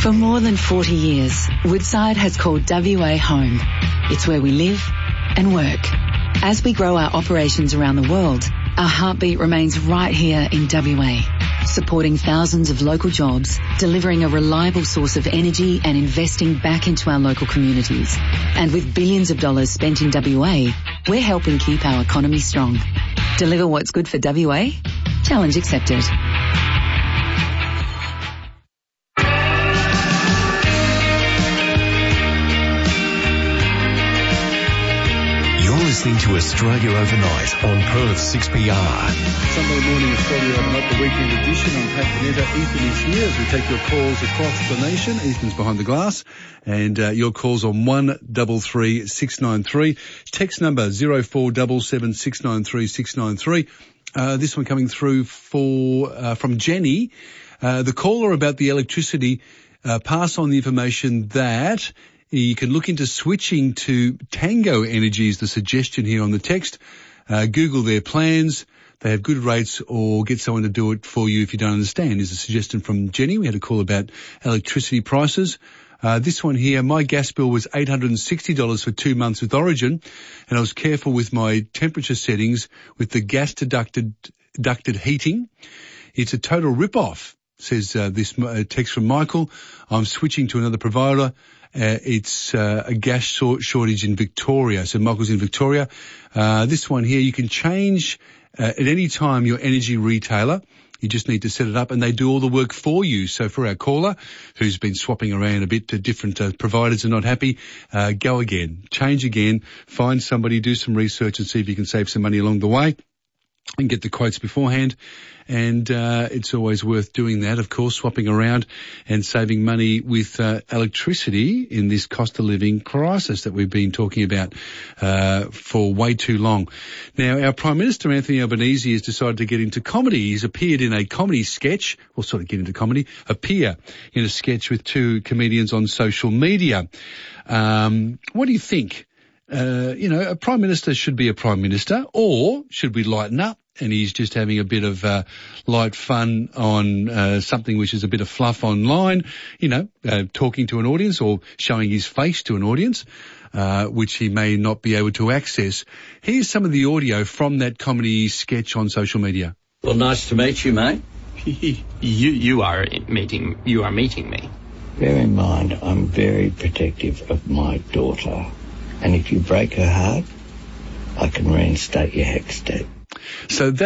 For more than 40 years, Woodside has called WA home. It's where we live and work. As we grow our operations around the world, our heartbeat remains right here in WA, supporting thousands of local jobs, delivering a reliable source of energy and investing back into our local communities. And with billions of dollars spent in WA, we're helping keep our economy strong. Deliver what's good for WA? Challenge accepted. Listening to Australia Overnight on Perth 6PR. Sunday morning, Australia Overnight, the weekend edition. I'm Pat Panetta. Ethan is here as we take your calls across the nation. Ethan's behind the glass. And your calls on 133 693. Text number 0477 693 693. This one coming through from Jenny. The caller about the electricity, pass on the information that you can look into switching to Tango Energy is the suggestion here on the text. Google their plans. They have good rates, or get someone to do it for you if you don't understand, is a suggestion from Jenny. We had a call about electricity prices. This one here, my gas bill was $860 for 2 months with Origin, and I was careful with my temperature settings with the gas ducted heating. It's a total rip-off, says this text from Michael. I'm switching to another provider. It's a gas shortage in Victoria. So Michael's in Victoria. This one here, you can change at any time your energy retailer. You just need to set it up and they do all the work for you. So for our caller who's been swapping around a bit to different providers and not happy, go again, change again, find somebody, do some research and see if you can save some money along the way and get the quotes beforehand. And it's always worth doing that, of course, swapping around and saving money with electricity in this cost of living crisis that we've been talking about for way too long. Now, our Prime Minister, Anthony Albanese, has decided to get into comedy. He's appeared in a comedy sketch, or sort of get into comedy, appear in a sketch with two comedians on social media. What do you think? A Prime Minister should be a Prime Minister, or should we lighten up? And he's just having a bit of light fun on something which is a bit of fluff online, talking to an audience or showing his face to an audience, which he may not be able to access. Here's some of the audio from that comedy sketch on social media. Well, nice to meet you, mate. You are meeting me. Bear in mind, I'm very protective of my daughter. And if you break her heart, I can reinstate your HECS debt. So